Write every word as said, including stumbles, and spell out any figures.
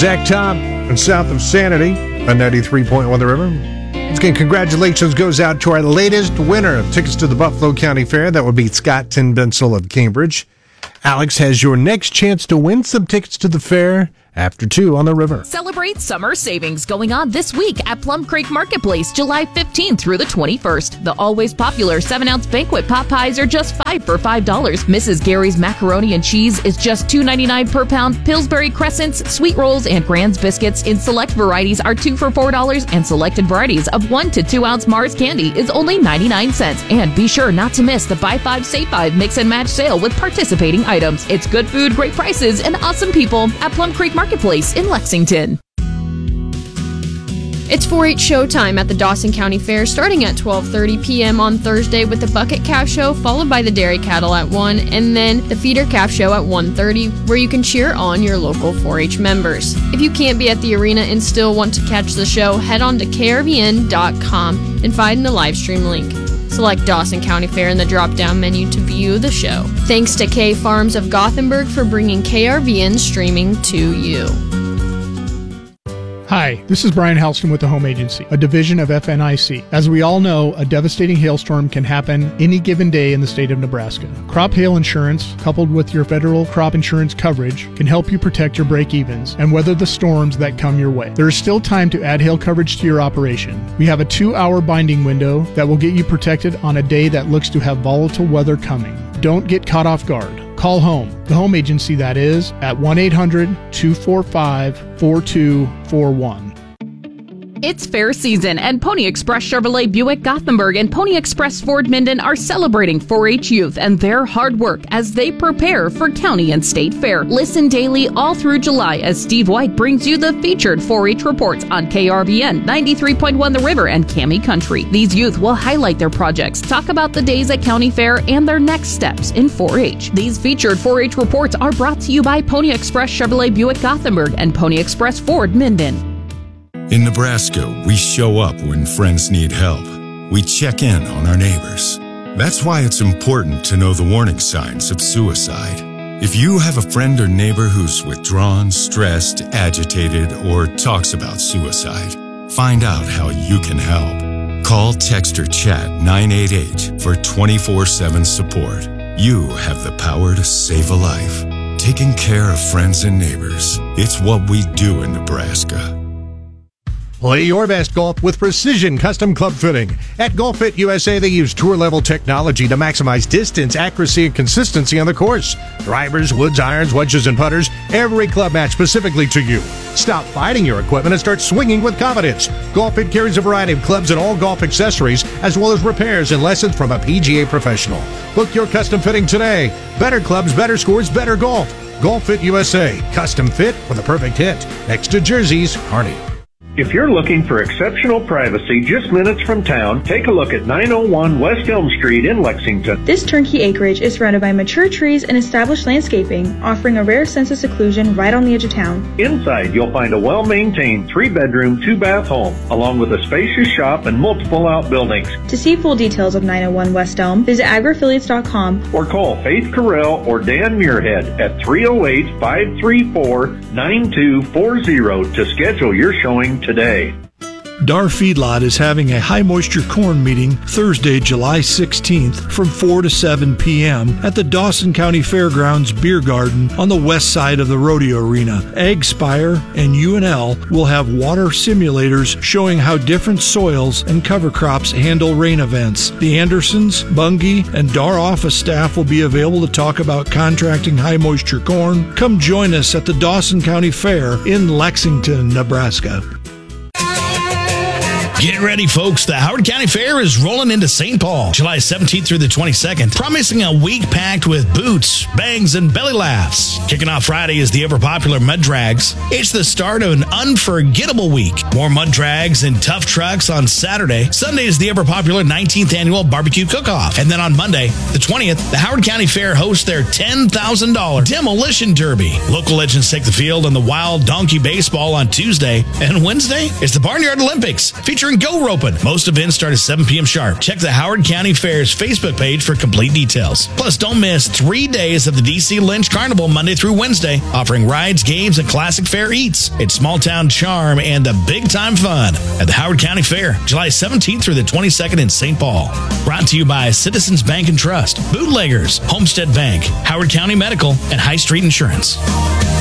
Zach Top and south of Sanity on ninety-three point one The River. Once again, congratulations goes out to our latest winner of tickets to the Buffalo County Fair. That would be Scott Tinbensel of Cambridge. Alex has your next chance to win some tickets to the fair after two on the river. Celebrate summer savings going on this week at Plum Creek Marketplace, July fifteenth through the twenty-first. The always popular seven ounce banquet pot pies are just five for five dollars. Missus Gary's macaroni and cheese is just two ninety-nine per pound. Pillsbury crescents, sweet rolls, and Grand's biscuits in select varieties are two for four dollars, and selected varieties of one to two ounce Mars candy is only ninety-nine cents. And be sure not to miss the Buy Five, Save Five mix and match sale with participating items. It's good food, great prices, and awesome people at Plum Creek Marketplace in Lexington. It's four H showtime at the Dawson County Fair starting at twelve thirty p.m. on Thursday with the Bucket Calf Show, followed by the Dairy Cattle at one, and then the Feeder Calf Show at one thirty, where you can cheer on your local four H members. If you can't be at the arena and still want to catch the show, head on to K R V N dot com and find the live stream link. Select Dawson County Fair in the drop-down menu to view the show. Thanks to K Farms of Gothenburg for bringing K R V N streaming to you. Hi, this is Brian Halston with the Home Agency, a division of F N I C. As we all know, a devastating hailstorm can happen any given day in the state of Nebraska. Crop hail insurance, coupled with your federal crop insurance coverage, can help you protect your break-evens and weather the storms that come your way. There is still time to add hail coverage to your operation. We have a two-hour binding window that will get you protected on a day that looks to have volatile weather coming. Don't get caught off guard. Call home, the Home Agency that is, at one eight hundred two four five four two four one. It's fair season, and Pony Express Chevrolet Buick Gothenburg and Pony Express Ford Minden are celebrating four H youth and their hard work as they prepare for county and state fair. Listen daily all through July as Steve White brings you the featured four H reports on K R V N, ninety-three point one The River, and Cami Country. These youth will highlight their projects, talk about the days at county fair, and their next steps in four H. These featured four H reports are brought to you by Pony Express Chevrolet Buick Gothenburg and Pony Express Ford Minden. In Nebraska, we show up when friends need help. We check in on our neighbors. That's why it's important to know the warning signs of suicide. If you have a friend or neighbor who's withdrawn, stressed, agitated, or talks about suicide, find out how you can help. Call, text, or chat nine eight eight for twenty-four seven support. You have the power to save a life. Taking care of friends and neighbors. It's what we do in Nebraska. Play your best golf with Precision Custom Club Fitting. At Golf Fit U S A, they use tour-level technology to maximize distance, accuracy, and consistency on the course. Drivers, woods, irons, wedges, and putters, every club matched specifically to you. Stop fighting your equipment and start swinging with confidence. Golf Fit carries a variety of clubs and all golf accessories, as well as repairs and lessons from a P G A professional. Book your custom fitting today. Better clubs, better scores, better golf. Golf Fit U S A. Custom fit for the perfect hit. Next to Jersey's Harney. If you're looking for exceptional privacy just minutes from town, take a look at nine oh one West Elm Street in Lexington. This turnkey acreage is surrounded by mature trees and established landscaping, offering a rare sense of seclusion right on the edge of town. Inside, you'll find a well-maintained three-bedroom, two-bath home, along with a spacious shop and multiple outbuildings. To see full details of nine oh one West Elm, visit agri-affiliates dot com or call Faith Carell or Dan Muirhead at three oh eight, five three four, nine two four zero to schedule your showing today. Dar Feedlot is having a high-moisture corn meeting Thursday, July sixteenth from four to seven p.m. at the Dawson County Fairgrounds Beer Garden on the west side of the rodeo arena. AgSpire and U N L will have water simulators showing how different soils and cover crops handle rain events. The Andersons, Bungie, and Dar office staff will be available to talk about contracting high-moisture corn. Come join us at the Dawson County Fair in Lexington, Nebraska. Get ready, folks. The Howard County Fair is rolling into Saint Paul, July seventeenth through the twenty-second, promising a week packed with boots, bangs, and belly laughs. Kicking off Friday is the ever-popular Mud Drags. It's the start of an unforgettable week. More Mud Drags and tough trucks on Saturday. Sunday is the ever-popular nineteenth Annual Barbecue Cook-Off. And then on Monday, the twentieth, the Howard County Fair hosts their ten thousand dollars Demolition Derby. Local legends take the field on the Wild Donkey Baseball on Tuesday. And Wednesday is the Barnyard Olympics, featuring and go roping. Most events start at seven p.m. sharp. Check the Howard County Fair's Facebook page for complete details. Plus, don't miss three days of the D C Lynch Carnival Monday through Wednesday, offering rides, games, and classic fair eats. It's small town charm and the big time fun at the Howard County Fair, July seventeenth through the twenty-second in Saint Paul. Brought to you by Citizens Bank and Trust, Bootleggers, Homestead Bank, Howard County Medical, and High Street Insurance.